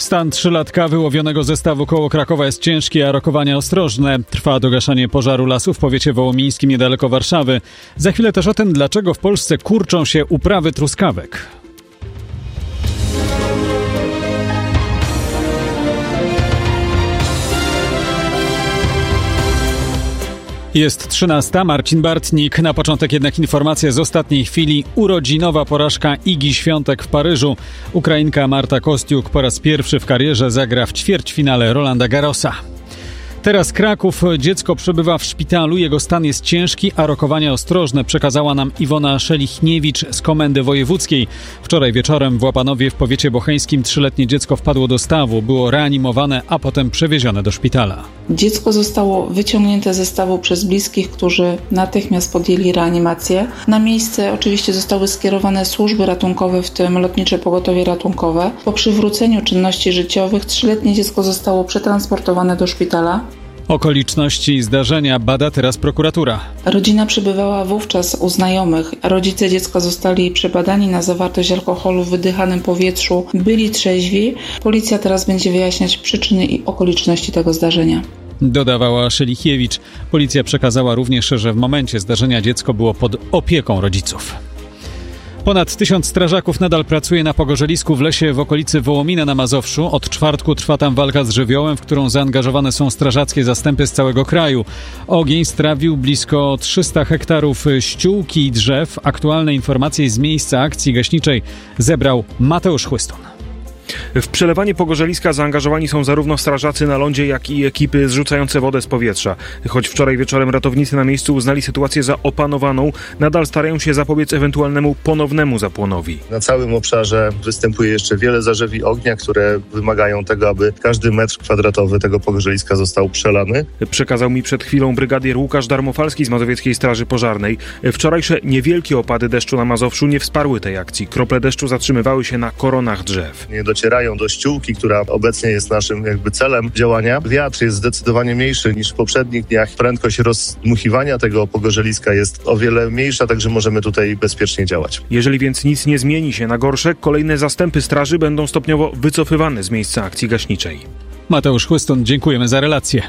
Stan 3-latka wyłowionego ze stawu koło Krakowa jest ciężki, a rokowania ostrożne. Trwa dogaszanie pożaru lasu w powiecie wołomińskim niedaleko Warszawy. Za chwilę też o tym, dlaczego w Polsce kurczą się uprawy truskawek. Jest 13:00, Marcin Bartnik. Na początek jednak informacja z ostatniej chwili. Urodzinowa porażka Igi Świątek w Paryżu. Ukrainka Marta Kostiuk po raz pierwszy w karierze zagra w ćwierćfinale Rolanda Garrosa. Teraz Kraków. Dziecko przebywa w szpitalu. Jego stan jest ciężki, a rokowania ostrożne przekazała nam Iwona Szelichniewicz z Komendy Wojewódzkiej. Wczoraj wieczorem w Łapanowie w powiecie bocheńskim 3-letnie dziecko wpadło do stawu. Było reanimowane, a potem przewiezione do szpitala. Dziecko zostało wyciągnięte ze stawu przez bliskich, którzy natychmiast podjęli reanimację. Na miejsce oczywiście zostały skierowane służby ratunkowe, w tym Lotnicze Pogotowie Ratunkowe. Po przywróceniu czynności życiowych 3-letnie dziecko zostało przetransportowane do szpitala. Okoliczności zdarzenia bada teraz prokuratura. Rodzina przebywała wówczas u znajomych. Rodzice dziecka zostali przebadani na zawartość alkoholu w wydychanym powietrzu. Byli trzeźwi. Policja teraz będzie wyjaśniać przyczyny i okoliczności tego zdarzenia. Dodawała Szelichiewicz. Policja przekazała również, że w momencie zdarzenia dziecko było pod opieką rodziców. Ponad 1000 strażaków nadal pracuje na pogorzelisku w lesie w okolicy Wołomina na Mazowszu. Od czwartku trwa tam walka z żywiołem, w którą zaangażowane są strażackie zastępy z całego kraju. Ogień strawił blisko 300 hektarów ściółki i drzew. Aktualne informacje z miejsca akcji gaśniczej zebrał Mateusz Chłystun. W przelewanie pogorzeliska zaangażowani są zarówno strażacy na lądzie, jak i ekipy zrzucające wodę z powietrza. Choć wczoraj wieczorem ratownicy na miejscu uznali sytuację za opanowaną, nadal starają się zapobiec ewentualnemu ponownemu zapłonowi. Na całym obszarze występuje jeszcze wiele zarzewi ognia, które wymagają tego, aby każdy metr kwadratowy tego pogorzeliska został przelany. Przekazał mi przed chwilą brygadier Łukasz Darmofalski z Mazowieckiej Straży Pożarnej. Wczorajsze niewielkie opady deszczu na Mazowszu nie wsparły tej akcji. Krople deszczu zatrzymywały się na koronach drzew. Nie docierają do ściółki, która obecnie jest naszym celem działania. Wiatr jest zdecydowanie mniejszy niż w poprzednich dniach. Prędkość rozdmuchiwania tego pogorzeliska jest o wiele mniejsza, także możemy tutaj bezpiecznie działać. Jeżeli więc nic nie zmieni się na gorsze, kolejne zastępy straży będą stopniowo wycofywane z miejsca akcji gaśniczej. Mateusz Chłystun, dziękujemy za relację.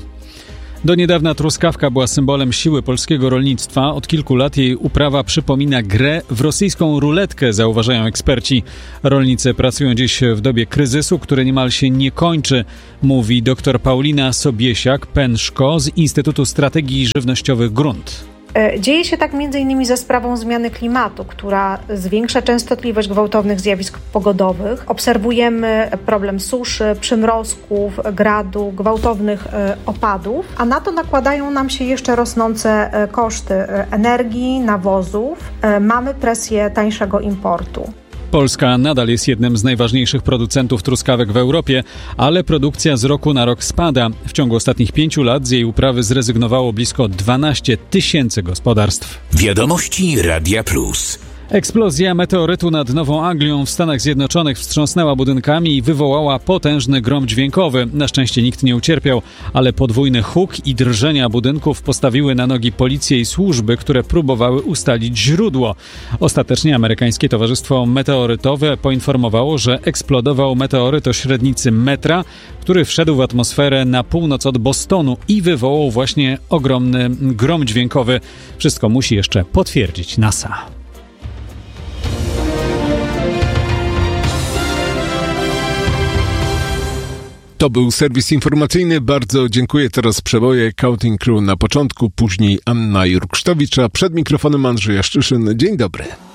Do niedawna truskawka była symbolem siły polskiego rolnictwa. Od kilku lat jej uprawa przypomina grę w rosyjską ruletkę, zauważają eksperci. Rolnicy pracują dziś w dobie kryzysu, który niemal się nie kończy, mówi dr Paulina Sobiesiak-Pęszko z Instytutu Strategii Żywnościowych Grunt. Dzieje się tak m.in. za sprawą zmiany klimatu, która zwiększa częstotliwość gwałtownych zjawisk pogodowych. Obserwujemy problem suszy, przymrozków, gradu, gwałtownych opadów, a na to nakładają nam się jeszcze rosnące koszty energii, nawozów. Mamy presję tańszego importu. Polska nadal jest jednym z najważniejszych producentów truskawek w Europie, ale produkcja z roku na rok spada. W ciągu ostatnich 5 lat z jej uprawy zrezygnowało blisko 12 000 gospodarstw. Wiadomości Radia Plus. Eksplozja meteorytu nad Nową Anglią w Stanach Zjednoczonych wstrząsnęła budynkami i wywołała potężny grom dźwiękowy. Na szczęście nikt nie ucierpiał, ale podwójny huk i drżenia budynków postawiły na nogi policję i służby, które próbowały ustalić źródło. Ostatecznie amerykańskie Towarzystwo Meteorytowe poinformowało, że eksplodował meteoryt o średnicy metra, który wszedł w atmosferę na północ od Bostonu i wywołał właśnie ogromny grom dźwiękowy. Wszystko musi jeszcze potwierdzić NASA. To był serwis informacyjny. Bardzo dziękuję. Teraz przeboje Counting Crew na początku, później Anna Jurksztowicz, a przed mikrofonem Andrzej Jaszczyszyn. Dzień dobry.